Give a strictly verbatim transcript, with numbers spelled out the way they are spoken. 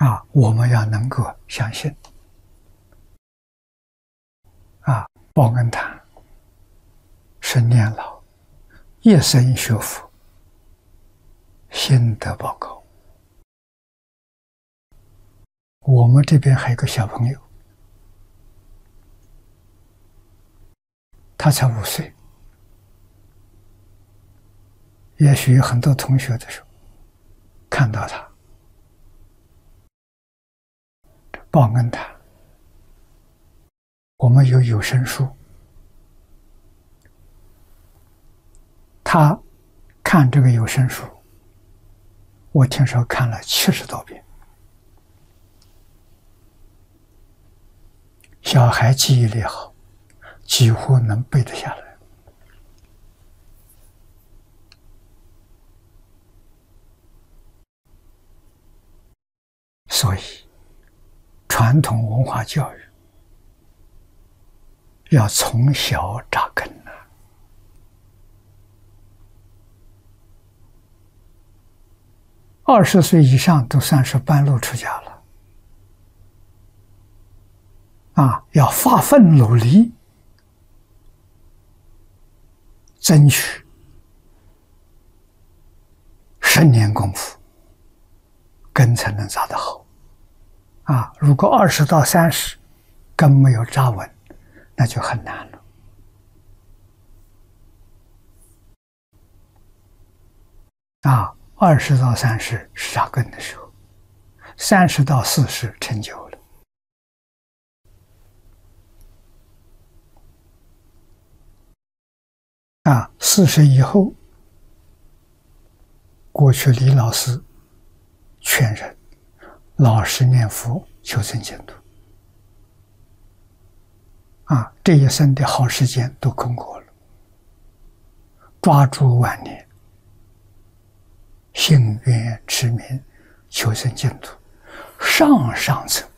啊，我们要能够相信啊，报恩堂是念老一生学佛心得报告。我们这边还有个小朋友，他才五岁，也许有很多同学的时候看到他报恩堂，我们有有声书，他看这个有声书，我听说看了七十多遍。小孩记忆力好，几乎能背得下来。所以，传统文化教育要从小扎根呐。二十岁以上都算是半路出家了。啊，要发奋努力，争取十年功夫，根才能扎得好。啊，如果二十到三十根没有扎稳，那就很难了。啊，二十到三十是扎根的时候，三十到四十成就了。啊，四十以后，过去李老师劝人老实念佛，求生净土。啊，这一生的好时间都空过了，抓住晚年，信愿持名，求生净土，上上策。